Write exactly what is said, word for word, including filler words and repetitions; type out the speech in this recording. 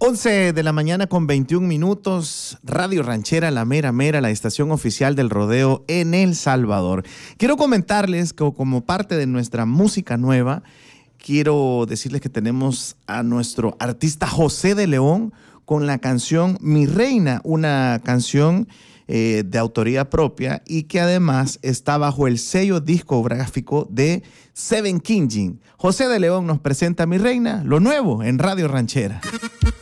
once de la mañana con veintiún minutos, Radio Ranchera, la mera mera, la estación oficial del rodeo en El Salvador. Quiero comentarles que como parte de nuestra música nueva, quiero decirles que tenemos a nuestro artista José de León con la canción Mi Reina, una canción eh, de autoría propia y que además está bajo el sello discográfico de Seven Kingdom. José de León nos presenta Mi Reina, lo nuevo en Radio Ranchera.